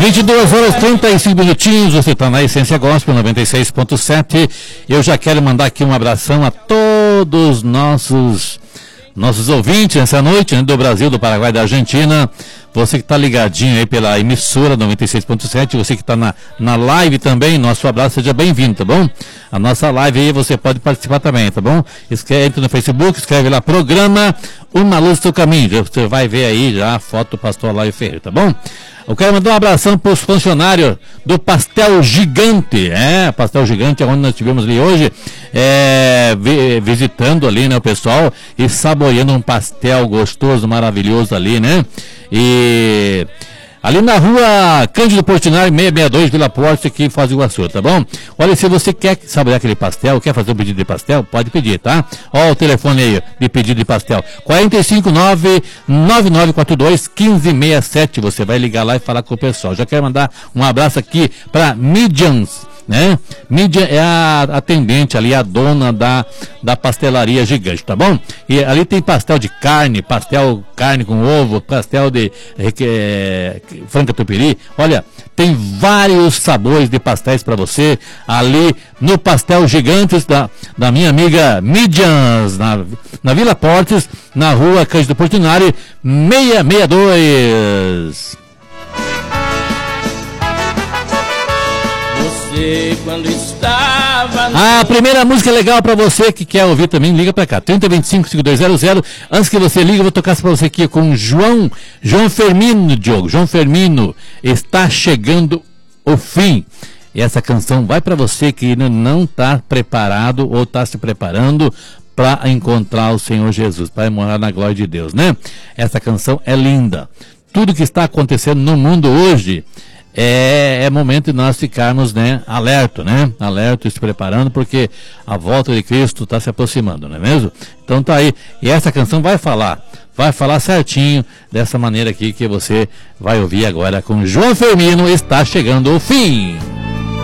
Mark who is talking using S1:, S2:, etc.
S1: 22 horas 35 minutinhos, você está na Essência Gospel 96.7. Eu já quero mandar aqui um abração a todos nossos ouvintes nessa noite, né, do Brasil, do Paraguai, da Argentina. Você que está ligadinho aí pela emissora 96.7, você que está na live também, nosso abraço, seja bem-vindo, tá bom? A nossa live aí você pode participar também, tá bom? Entra no Facebook, escreve lá, programa Uma Luz do Caminho, você vai ver aí já a foto do pastor Laio Ferreira, tá bom? Eu quero mandar um abração para os funcionários do Pastel Gigante, Pastel Gigante, onde nós estivemos ali hoje, visitando ali, né, o pessoal, e saboreando um pastel gostoso, maravilhoso ali, né? E ali na rua Cândido Portinari, 662, Vila Porto, aqui em Foz do Iguaçu, tá bom? Olha, se você quer saborear aquele pastel, quer fazer um pedido de pastel, pode pedir, tá? Ó o telefone aí de pedido de pastel, 459-9942-1567, você vai ligar lá e falar com o pessoal. Já quero mandar um abraço aqui para Midians, né? Mídia é a atendente ali, a dona da pastelaria Gigante, tá bom? E ali tem pastel de carne, pastel carne com ovo, pastel de frango catupiry. Olha, tem vários sabores de pastéis para você ali no Pastel Gigantes da minha amiga Midians, na Vila Portes, na rua Cândido Portinari, 662.
S2: Quando estava
S1: a primeira música legal pra você que quer ouvir também, liga pra cá, 3025-5200. Antes que você ligue, eu vou tocar pra você aqui com João Fermino, Diogo. João Fermino, está chegando o fim. E essa canção vai pra você que ainda não tá preparado ou tá se preparando para encontrar o Senhor Jesus, para morar na glória de Deus, né? Essa canção é linda. Tudo que está acontecendo no mundo hoje é momento de nós ficarmos, né, alerta e se preparando, porque a volta de Cristo está se aproximando, não é mesmo? Então tá aí, e essa canção vai falar certinho dessa maneira aqui que você vai ouvir agora com João Fermino, está chegando o fim.